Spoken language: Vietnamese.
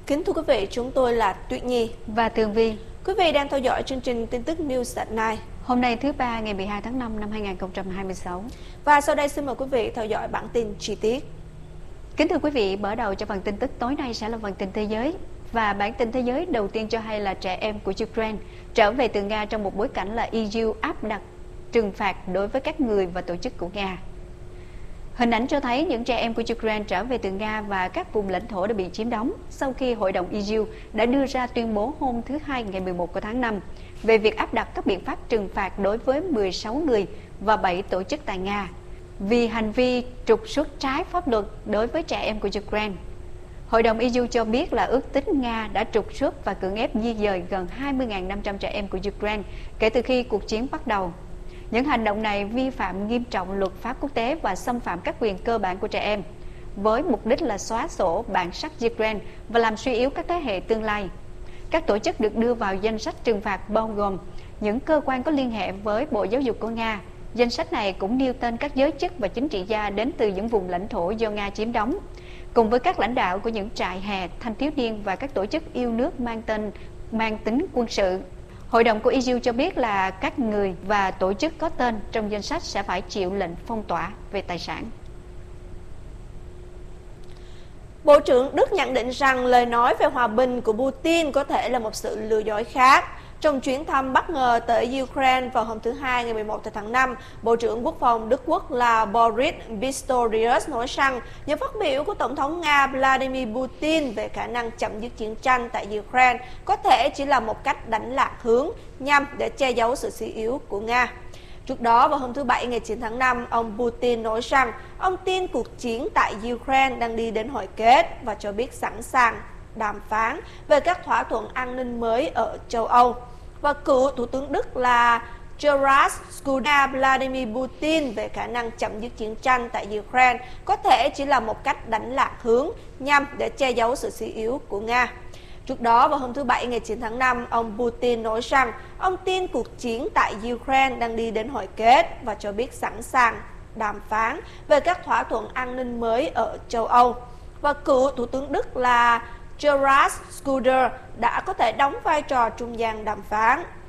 Kính thưa quý vị, chúng tôi là Tuyết Nhi và Tường Vi. Quý vị đang theo dõi chương trình tin tức News at Night. Hôm nay thứ Ba ngày 12 tháng 5 năm 2026. Và sau đây xin mời quý vị theo dõi bản tin chi tiết. Kính thưa quý vị, mở đầu cho phần tin tức tối nay sẽ là phần tin thế giới. Và bản tin thế giới đầu tiên cho hay là trẻ em của Ukraine trở về từ Nga trong một bối cảnh là EU áp đặt trừng phạt đối với các người và tổ chức của Nga. Hình ảnh cho thấy những trẻ em của Ukraine trở về từ Nga và các vùng lãnh thổ đã bị chiếm đóng sau khi Hội đồng EU đã đưa ra tuyên bố hôm thứ Hai ngày 11 của tháng 5 về việc áp đặt các biện pháp trừng phạt đối với 16 người và 7 tổ chức tại Nga vì hành vi trục xuất trái pháp luật đối với trẻ em của Ukraine. Hội đồng EU cho biết là ước tính Nga đã trục xuất và cưỡng ép di dời gần 20.500 trẻ em của Ukraine kể từ khi cuộc chiến bắt đầu. Những hành động này vi phạm nghiêm trọng luật pháp quốc tế và xâm phạm các quyền cơ bản của trẻ em, với mục đích là xóa sổ bản sắc Ukraine và làm suy yếu các thế hệ tương lai. Các tổ chức được đưa vào danh sách trừng phạt bao gồm những cơ quan có liên hệ với Bộ Giáo dục của Nga. Danh sách này cũng nêu tên các giới chức và chính trị gia đến từ những vùng lãnh thổ do Nga chiếm đóng, cùng với các lãnh đạo của những trại hè, thanh thiếu niên và các tổ chức yêu nước mang tính quân sự. Hội đồng của EU cho biết là các người và tổ chức có tên trong danh sách sẽ phải chịu lệnh phong tỏa về tài sản. Bộ trưởng Đức nhận định rằng lời nói về hòa bình của Putin có thể là một sự lừa dối khác. Trong chuyến thăm bất ngờ tới Ukraine vào hôm thứ Hai ngày 11 tháng 5, Bộ trưởng Quốc phòng Đức Quốc là Boris Pistorius nói rằng những phát biểu của Tổng thống Nga Vladimir Putin về khả năng chấm dứt chiến tranh tại Ukraine có thể chỉ là một cách đánh lạc hướng nhằm để che giấu sự suy yếu của Nga. Trước đó, vào hôm thứ Bảy ngày 9 tháng 5, ông Putin nói rằng ông tin cuộc chiến tại Ukraine đang đi đến hồi kết và cho biết sẵn sàng đàm phán về các thỏa thuận an ninh mới ở châu Âu. Và cựu Thủ tướng Đức là Gerhard Schröder Vladimir Putin về khả năng chấm dứt chiến tranh tại Ukraine có thể chỉ là một cách đánh lạc hướng nhằm để che giấu sự suy yếu của Nga. Trước đó, vào hôm thứ Bảy ngày 9 tháng 5, ông Putin nói rằng ông tin cuộc chiến tại Ukraine đang đi đến hồi kết và cho biết sẵn sàng đàm phán về các thỏa thuận an ninh mới ở châu Âu. Và cựu Thủ tướng Đức là Gerhard Schröder đã có thể đóng vai trò trung gian đàm phán.